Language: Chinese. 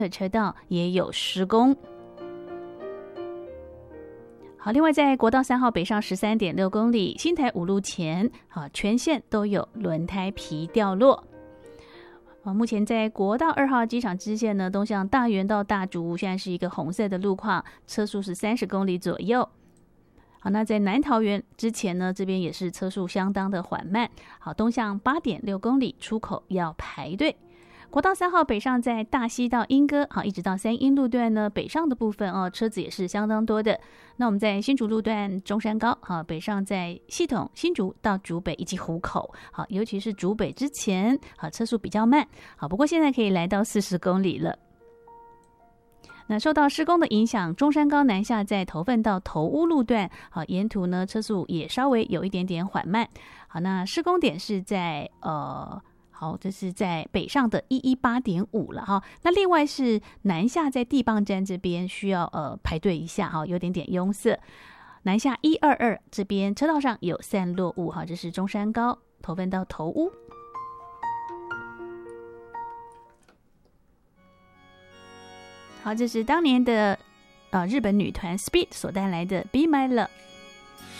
的车道也有施工。好，另外在国道3号北上 13.6 公里，新台五路前全线都有轮胎皮掉落。目前在国道2号机场支线呢，东向大园到大竹，现在是一个红色的路况，车速是30公里左右。好，那在南桃园之前呢，这边也是车速相当的缓慢。好，东向8.6公里，出口要排队。国道3号北上在大溪到莺歌，好，一直到三鶯路段呢，北上的部分车子也是相当多的。那我们在新竹路段中山高，好，北上在系统新竹到竹北以及湖口，好，尤其是竹北之前，好，车速比较慢，好，不过现在可以来到40公里了。那受到施工的影响，中山高南下在头份到头屋路段，好，沿途呢车速也稍微有一点点缓慢。好，那施工点是在好，这是在北上的118.5了哈。那另外是南下在地磅站这边需要排队一下哈，有点拥塞。南下122这边车道上有散落物哈，这是中山高头份到头屋。好，这是当年的日本女团 Speed 所带来的 Be My Love。